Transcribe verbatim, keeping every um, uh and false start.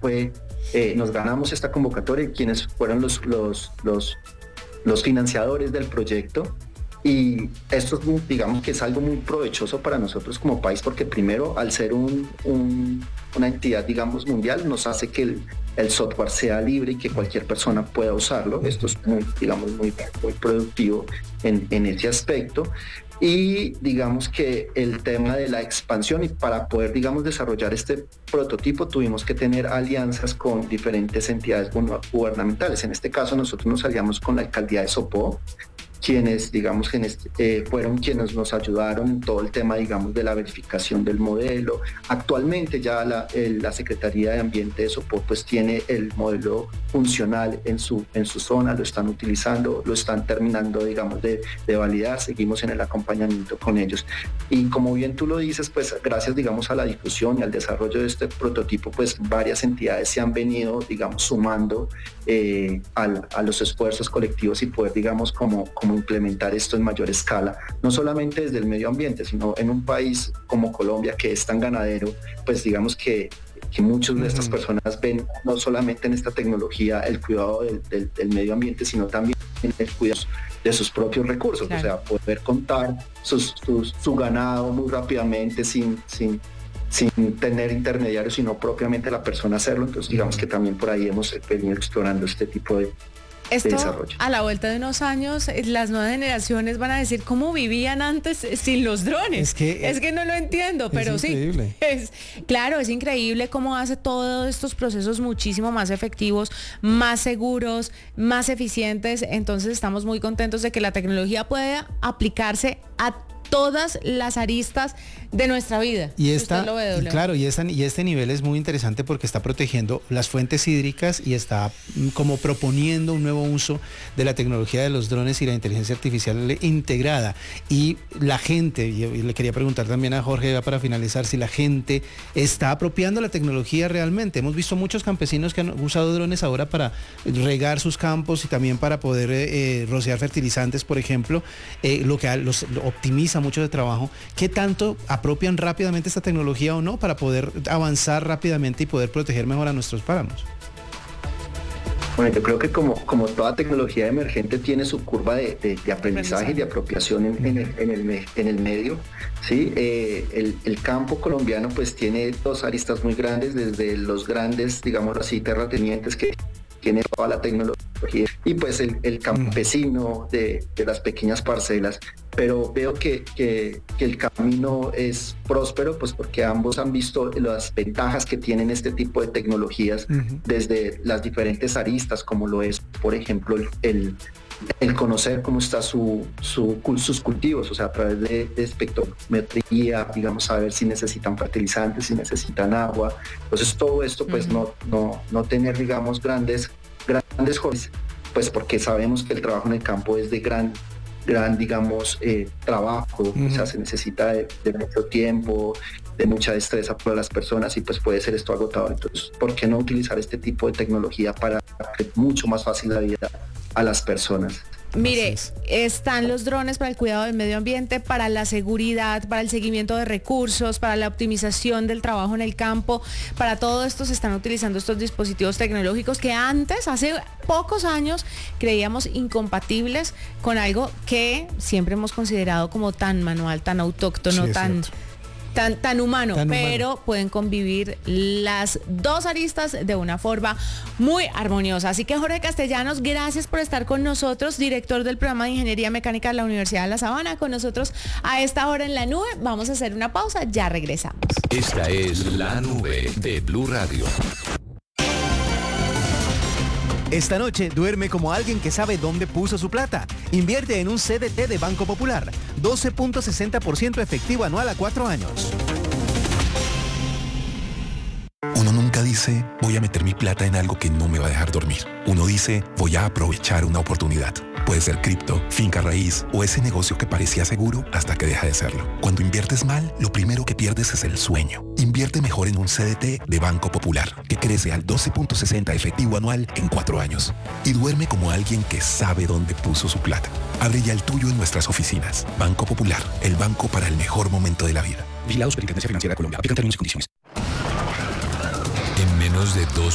fue, eh, nos ganamos esta convocatoria y quienes fueron los, los, los, los financiadores del proyecto. Y esto, digamos que es algo muy provechoso para nosotros como país, porque primero, al ser un, un, una entidad, digamos, mundial, nos hace que el, el software sea libre y que cualquier persona pueda usarlo. Esto es muy, digamos, muy, muy productivo en, en ese aspecto. Y digamos que el tema de la expansión, y para poder, digamos, desarrollar este prototipo tuvimos que tener alianzas con diferentes entidades gubernamentales. En este caso nosotros nos aliamos con la alcaldía de Sopó, quienes, digamos, eh, fueron quienes nos ayudaron en todo el tema, digamos, de la verificación del modelo. Actualmente ya la, el, la Secretaría de Ambiente de Sopó pues tiene el modelo funcional en su, en su zona, lo están utilizando, lo están terminando, digamos, de, de validar, seguimos en el acompañamiento con ellos. Y como bien tú lo dices, pues gracias, digamos, a la difusión y al desarrollo de este prototipo, pues varias entidades se han venido, digamos, sumando eh, al, a los esfuerzos colectivos y poder, digamos, como, como implementar esto en mayor escala, no solamente desde el medio ambiente, sino en un país como Colombia, que es tan ganadero, pues digamos que, que muchas de estas personas ven no solamente en esta tecnología el cuidado del, del, del medio ambiente, sino también el cuidado de sus propios recursos, claro. O sea, poder contar sus, sus, su ganado muy rápidamente sin, sin, sin tener intermediarios, sino propiamente la persona hacerlo. Entonces digamos que también por ahí hemos venido explorando este tipo de Esto, a la vuelta de unos años, las nuevas generaciones van a decir cómo vivían antes sin los drones. Es que, es que no lo entiendo, pero es sí. Increíble. Es, claro, es increíble cómo hace todos estos procesos muchísimo más efectivos, más seguros, más eficientes. Entonces estamos muy contentos de que la tecnología pueda aplicarse a todas las aristas de nuestra vida. Y esta, y claro, y, esta, y este nivel es muy interesante porque está protegiendo las fuentes hídricas y está como proponiendo un nuevo uso de la tecnología de los drones y la inteligencia artificial integrada. Y la gente, y le quería preguntar también a Jorge para finalizar, si la gente está apropiando la tecnología realmente. Hemos visto muchos campesinos que han usado drones ahora para regar sus campos y también para poder eh, rociar fertilizantes, por ejemplo, eh, lo que los lo optimiza mucho de trabajo. ¿Qué tanto apropian rápidamente esta tecnología o no para poder avanzar rápidamente y poder proteger mejor a nuestros páramos? Bueno, yo creo que como, como toda tecnología emergente tiene su curva de, de, de aprendizaje y de apropiación en, en, el, en, el, en el medio, ¿sí? Eh, el, el campo colombiano pues tiene dos aristas muy grandes, desde los grandes, digamos así, terratenientes que tiene toda la tecnología y pues el, el campesino de, de las pequeñas parcelas, pero veo que, que, que el camino es próspero pues porque ambos han visto las ventajas que tienen este tipo de tecnologías uh-huh. desde las diferentes aristas, como lo es por ejemplo el, el el conocer cómo está su, su, sus cultivos, o sea, a través de, de espectrometría, digamos, saber si necesitan fertilizantes, si necesitan agua. Entonces todo esto, pues, uh-huh. no, no, no tener, digamos, grandes, grandes jóvenes, pues porque sabemos que el trabajo en el campo es de gran, gran, digamos, eh, trabajo, uh-huh. o sea, se necesita de, de mucho tiempo, de mucha destreza para las personas y pues puede ser esto agotador. Entonces, ¿por qué no utilizar este tipo de tecnología para hacer mucho más fácil la vida a las personas? Mire, están los drones para el cuidado del medio ambiente, para la seguridad, para el seguimiento de recursos, para la optimización del trabajo en el campo. Para todo esto se están utilizando estos dispositivos tecnológicos que antes, hace pocos años, creíamos incompatibles con algo que siempre hemos considerado como tan manual, tan autóctono, sí, tan... Tan, tan humano, tan pero humano. Pueden convivir las dos aristas de una forma muy armoniosa. Así que Jorge Castellanos, gracias por estar con nosotros, director del programa de Ingeniería Mecánica de la Universidad de La Sabana, con nosotros a esta hora en la nube. Vamos a hacer una pausa, ya regresamos. Esta es La Nube de Blue Radio. Esta noche duerme como alguien que sabe dónde puso su plata. Invierte en un C D T de Banco Popular. doce punto sesenta por ciento efectivo anual a cuatro años. Uno nunca dice, voy a meter mi plata en algo que no me va a dejar dormir. Uno dice, voy a aprovechar una oportunidad. Puede ser cripto, finca raíz o ese negocio que parecía seguro hasta que deja de serlo. Cuando inviertes mal, lo primero que pierdes es el sueño. Invierte mejor en un C D T de Banco Popular, que crece al doce punto sesenta efectivo anual en cuatro años. Y duerme como alguien que sabe dónde puso su plata. Abre ya el tuyo en nuestras oficinas. Banco Popular, el banco para el mejor momento de la vida. Vigilados por Superintendencia Financiera de Colombia. Aplican términos y condiciones. En menos de dos